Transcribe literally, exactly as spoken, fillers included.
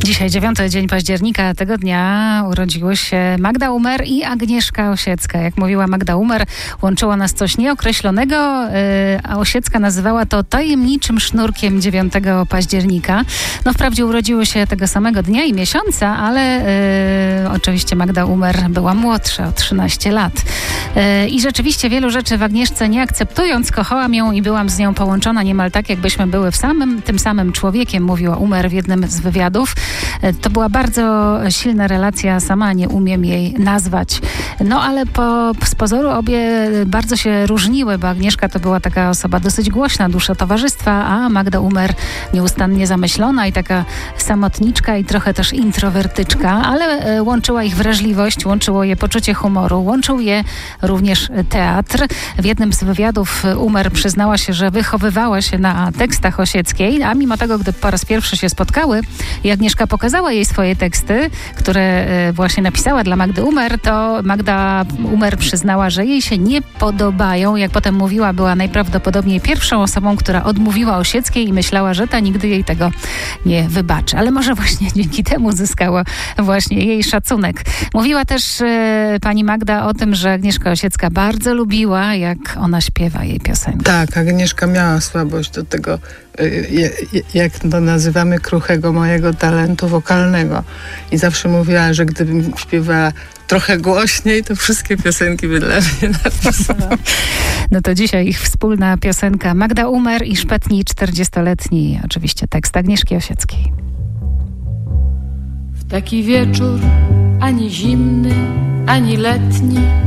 Dzisiaj dziewiąty dzień października. Tego dnia urodziły się Magda Umer i Agnieszka Osiecka. Jak mówiła Magda Umer, łączyło nas coś nieokreślonego, a Osiecka nazywała to tajemniczym sznurkiem dziewiątego października. No wprawdzie urodziły się tego samego dnia i miesiąca, ale y, oczywiście Magda Umer była młodsza o trzynaście lat. Y, I rzeczywiście wielu rzeczy w Agnieszce nie akceptując, kochałam ją i byłam z nią połączona niemal tak, jakbyśmy były w samym, tym samym człowiekiem, mówiła Umer w jednym z wywiadów. To była bardzo silna relacja, sama nie umiem jej nazwać. No ale po, z pozoru obie bardzo się różniły, bo Agnieszka to była taka osoba dosyć głośna, dusza towarzystwa, a Magda Umer nieustannie zamyślona i taka samotniczka i trochę też introwertyczka, ale łączyła ich wrażliwość, łączyło je poczucie humoru, łączył je również teatr. W jednym z wywiadów Umer przyznała się, że wychowywała się na tekstach Osieckiej, a mimo tego, gdy po raz pierwszy się spotkały i Agnieszka pokazała jej swoje teksty, które właśnie napisała dla Magdy Umer, to Magda Umer przyznała, że jej się nie podobają. Jak potem mówiła, była najprawdopodobniej pierwszą osobą, która odmówiła Osieckiej i myślała, że ta nigdy jej tego nie wybaczy. Ale może właśnie dzięki temu zyskała właśnie jej szacunek. Mówiła też e, pani Magda o tym, że Agnieszka Osiecka bardzo lubiła, jak ona śpiewa jej piosenki. Tak, Agnieszka miała słabość do tego, jak to nazywamy, kruchego mojego talentu wokalnego. I zawsze mówiła, że gdybym śpiewała trochę głośniej, to wszystkie piosenki by dla mnie napisała. No to dzisiaj ich wspólna piosenka Magda Umer i Szpetni czterdziestoletni. Oczywiście tekst Agnieszki Osieckiej. W taki wieczór ani zimny, ani letni